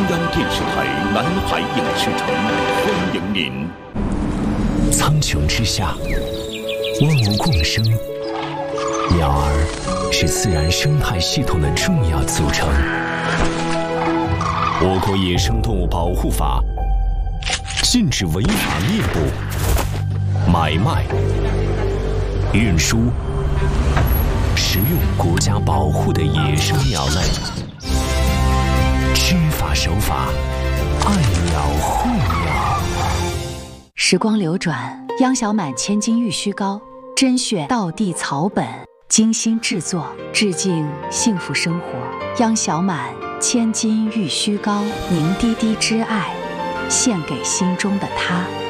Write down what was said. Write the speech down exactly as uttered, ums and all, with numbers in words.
央电视台南海影视城欢迎您。 苍穹之下，万物共生，鸟儿是自然生态系统的重要组成。我国野生动物保护法禁止违法猎捕、买卖、运输、食用国家保护的野生鸟类。知法守法，爱鸟护鸟。 时光流转，央小满千金玉虚膏，甄选道地草本，精心制作，致敬幸福生活。央小满千金玉虚膏，凝滴滴之爱，献给心中的他。